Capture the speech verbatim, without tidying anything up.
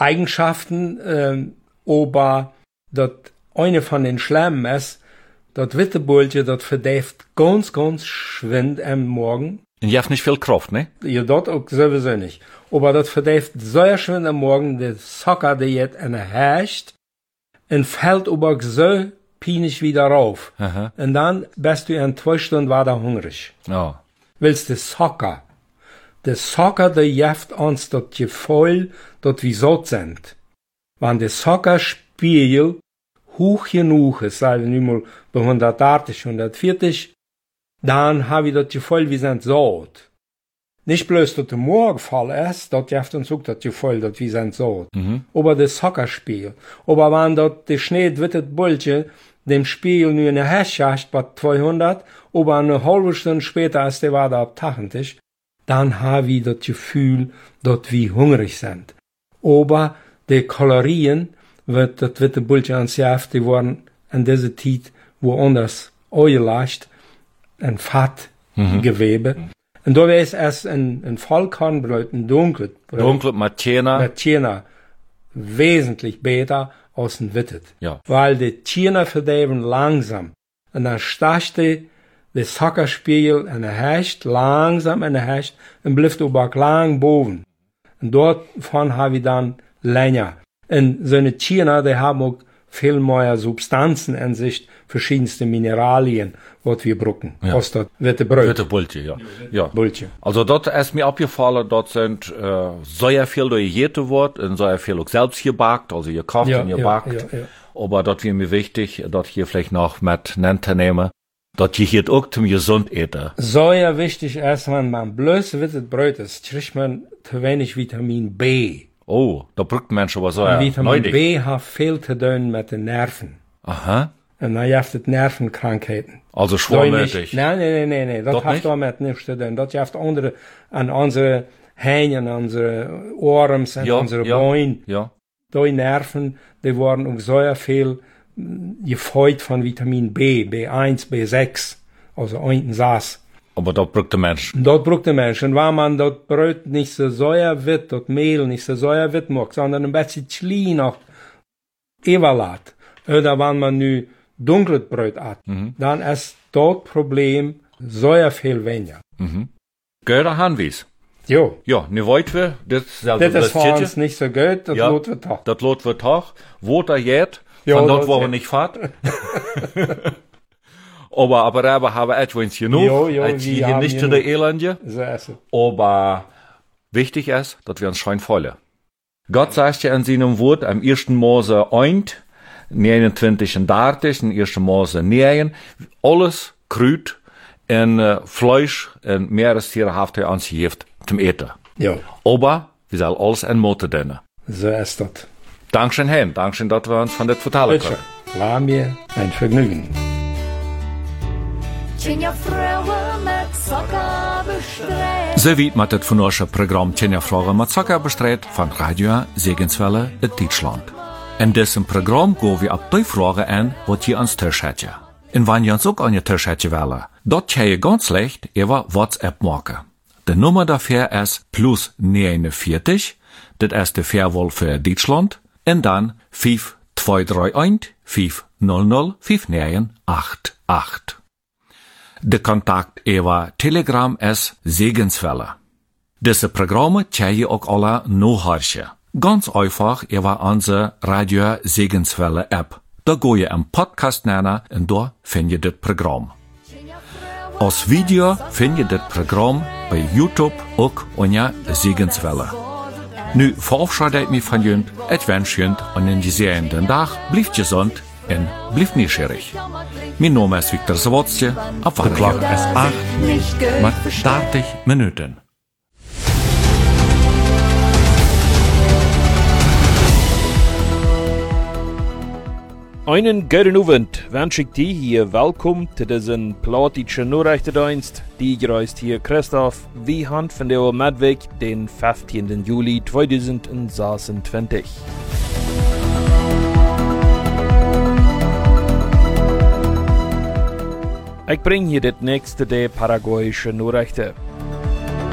Eigenschaften, äh, aber das eine von den Schlemmen ist, das Wittebultje, das verdäft ganz, ganz schwind am Morgen. Und ihr habt nicht viel Kraft, ne? Ja, das auch sowieso nicht. Aber das verdäft so schwind am Morgen, der Socker, der jetzt eine herrscht, und fällt aber so peinlich wieder rauf. Aha. Und dann bist du in zwei Stunden weiter hungrig. Oh. Willst du Socker? Der Socker, der jeft uns das Gefühl, dass wir satt sind. Wenn der Sockerspiegel hoch genug ist, sagen wir mal bei hundertachtzig, hundertvierzig, dann habe ich das Gefühl, wir sind satt. Nicht bloß, dass der Morgenfall ist, das jeft uns auch das Gefühl, dass wir sind satt. Mhm. Aber der Sockerspiegel. Aber wenn das der Schneedwittet Bultje dem Spiegel nur eine Heschacht bei zweihundert, aber eine halbe Stunde später ist der weiter ab achtzig, dann habe ich das Gefühl, dass wir hungrig sind. Aber die Kalorien, wird das witte Bultje ans Jahr, die waren in dieser Zeit woanders eingelegt, ein Fettgewebe. Mhm. Und da ist es ein, ein Vollkornbrot, ein dunkles Brot. Dunkles mit Tjener. Mit Tjener. Wesentlich besser als ein Wittet. Ja. Weil die Tjener verderben langsam. Und dann steigt die, der Sockerspiegel in der Hecht, langsam in der Hecht, und bleibt aber lang boven. Und dort von habe ich dann länger. Und so eine Tjener, die haben auch viel mehr Substanzen in sich, verschiedenste Mineralien, was wir brauchen. Ja. Aus das witte Brot. Witte Bultje, ja. Ja. Bultje. Also dort ist mir abgefallen, dort sind äh, sehr viel gegessen worden und sehr viel auch selbst gebackt, also gekocht Ja, und ja, gebackt. ja, ja. Aber dort wäre mir wichtig, dort hier vielleicht noch mit nennen nehmen, dort hier hier auch zum gesund eten. Sehr wichtig ist, wenn man bloß wittet Brot ist, kriegt man zu wenig Vitamin B. Oh, da braucht Menschen aber so Und ja, Vitamin neudig. B hat viel zu tun mit den Nerven. Aha. Und dann gibt es Nervenkrankheiten. Also schwermütig. Nein, nein, nein, nein, nein. Das Doch hat nicht? damit nichts zu tun. Das gibt andere, an unsere Hähne, an unsere Ohren, an Ja, unsere ja, Beine. ja. Die Nerven, die werden auch sehr viel mm, gefeuert von Vitamin B, B eins, B sechs, also unten saß. Aber dort braucht der Mensch. Dort braucht der Mensch. Und wenn man das Brot nicht so säuer wird, das Mehl nicht so säuer wird macht, sondern ein bisschen klein noch überlässt, oder wenn man nu dunkles Brot hat, Mhm. dann ist das Problem säuer viel weniger. Mhm. Guter Hinweis. Jo. Ja, ne wollt wir, das Das ist für uns nicht so gut, das Ja. lohnt wir doch. Das lot wird auch. Wo da jetzt, Ja, von dort, das wo wir geht. nicht fahrt. aber, aber wir haben etwas genug. Jo, jo, Jetzt wir hier haben nicht zu genug. der Elende. So ist es. Aber wichtig ist, dass wir uns schön freuen. Gott sagt ja in seinem Wort, am ersten Mose eins, neunundzwanzig und dreißig, in ersten Mose neun, alles Krüt und äh, Fleisch und Meerestiere haft er uns gehabt zum Eten. Jo. Aber wir sollen alles in Mote dienen. So ist das. Dankeschön, Herrn. Dankeschön, dass wir uns von das vertellen Bitte. können. War mir ein Vergnügen. Tjenja Frauen mit Zucker bestrebt. So wie mit das von unserem Programm Tjenja Fragen mit Zucker bestrebt von Radio Segenswelle in Deutschland. In diesem Programm gehen wir ab die Fragen an, was ihr ans Tisch hättet. Und wenn ihr uns auch an ihr Tisch hättet wollen, dort kann ihr ganz leicht über WhatsApp machen. Die Nummer dafür ist plus neunundvierzig, das ist die Fairwahl für Deutschland, und dann fünf zwei drei eins fünf null null fünf neun acht acht. De Kontakt über Telegram ist Segenswelle. Diese Programme kann ihr auch alle nachhören. Ganz einfach über unsere Radio Segenswelle App. Da go je een podcast nennen en daar vind je dit programma. Als video vind je dit programma bij YouTube ook onder Segenswelle. Nu verabschiede ik me van jullie. Ik wens jullie een gezegende dag. Blijf gezond en blijf nieuwsgierig. Mijn naam is Victor Zawodje. Op de klok is acht met dertig minuten. Einen guten Abend wünsche ich dir hier. Willkommen zu diesem plattischen Nachrichtendienst. Die gereist hier Christoph Wiehand von der Medweg, den fünfzehnten Juli zweitausendsechsundzwanzig. Ich bringe hier das nächste der paraguayische Nachrichten.